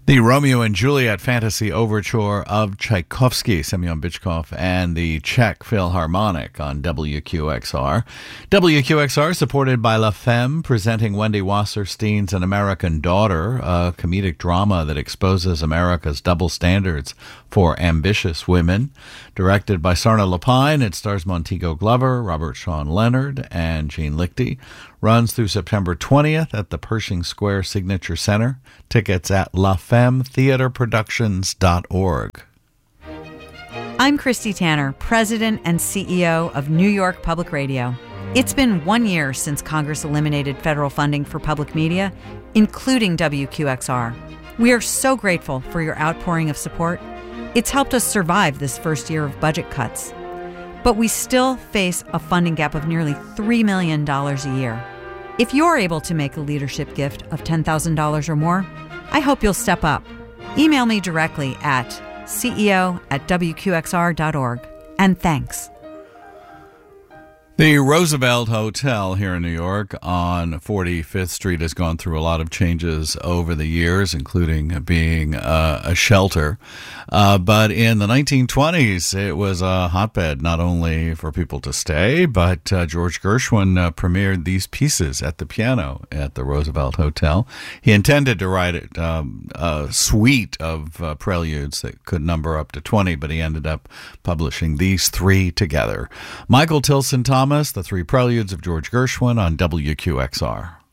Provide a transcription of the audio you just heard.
The Romeo and Juliet Fantasy Overture of Tchaikovsky, Semyon Bychkov, and the Czech Philharmonic on WQXR. WQXR, supported by La Femme, presenting Wendy Wasserstein's An American Daughter, a comedic drama that exposes America's double standards for ambitious women. Directed by Sarna Lapine, it stars Montego Glover, Robert Sean Leonard, and Gene Lichty. Runs through September 20th at the Pershing Square Signature Center. Tickets at lafemmetheatreproductions.org. I'm Christy Tanner, President and CEO of New York Public Radio. It's been 1 year since Congress eliminated federal funding for public media, including WQXR. We are so grateful for your outpouring of support. It's helped us survive this first year of budget cuts. But we still face a funding gap of nearly $3 million a year. If you're able to make a leadership gift of $10,000 or more, I hope you'll step up. Email me directly at ceo@wqxr.org. And thanks. The Roosevelt Hotel here in New York on 45th Street has gone through a lot of changes over the years, including being a shelter. But in the 1920s, it was a hotbed not only for people to stay, but George Gershwin premiered these pieces at the piano at the Roosevelt Hotel. He intended to write a suite of preludes that could number up to 20, but he ended up publishing these three together. Michael Tilson Thomas, the three preludes of George Gershwin on WQXR.